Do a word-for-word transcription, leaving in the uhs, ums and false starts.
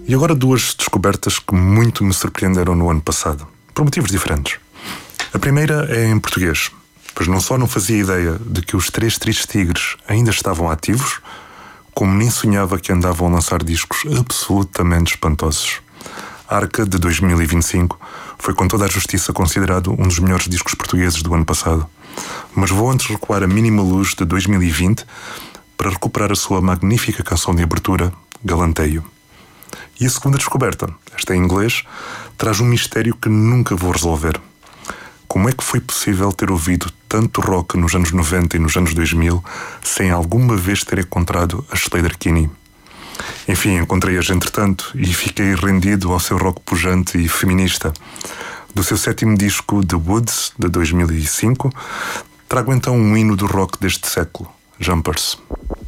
E agora duas descobertas que muito me surpreenderam no ano passado, por motivos diferentes. A primeira é em português, pois não só não fazia ideia de que os Três Tristes Tigres ainda estavam ativos, como nem sonhava que andavam a lançar discos absolutamente espantosos. Arca, de dois mil e vinte e cinco, foi com toda a justiça considerado um dos melhores discos portugueses do ano passado. Mas vou antes recuar a Mínima Luz de dois mil e vinte para recuperar a sua magnífica canção de abertura, Galanteio. E a segunda descoberta, esta em inglês, traz um mistério que nunca vou resolver. Como é que foi possível ter ouvido tanto rock nos anos noventa e nos anos dois mil sem alguma vez ter encontrado a Sleater-Kinney? Enfim, encontrei-as entretanto e fiquei rendido ao seu rock pujante e feminista. Do seu sétimo disco, The Woods, de dois mil e cinco, trago então um hino do rock deste século, Jumpers.